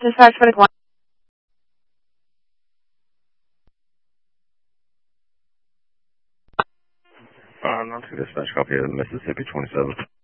Dispatch 41. Not to dispatch copy of Mississippi 27.